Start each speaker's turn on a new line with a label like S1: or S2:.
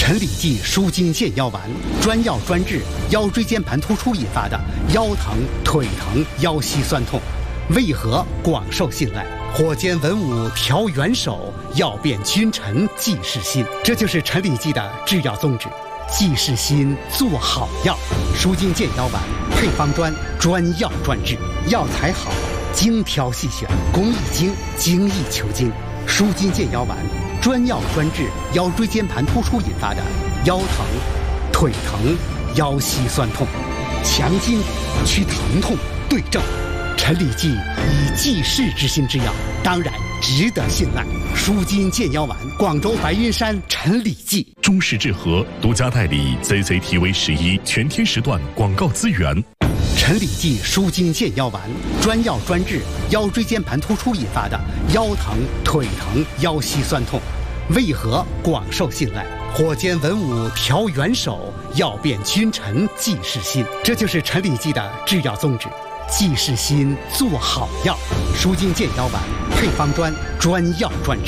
S1: 陈李济舒筋健腰丸，专药专治腰椎间盘突出引发的腰疼、腿疼、腰膝酸痛，为何广受信赖？火尖文武调元首，药变君臣济世心。这就是陈李济的制药宗旨。济世心，做好药。舒筋健腰丸配方专，专药专治，药材好，精挑细选，工艺精，精益求精。舒筋健腰丸专药专治腰椎间盘突出引发的腰疼、腿疼、腰膝酸痛，强筋骨，祛疼痛，对症。陈李济以济世之心之药，当然值得信赖。舒筋健腰丸，广州白云山陈李济。
S2: 中式治和独家代理 CCTV11全天时段广告资源。
S1: 陈李济舒筋健腰丸专药专治腰椎间盘突出引发的腰疼、腿疼、腰膝酸痛，为何广受信赖？火尖文武调元首，药变君臣济世心。这就是陈李济的制药宗旨。济世心，做好药。舒筋健腰丸配方专，专药专治，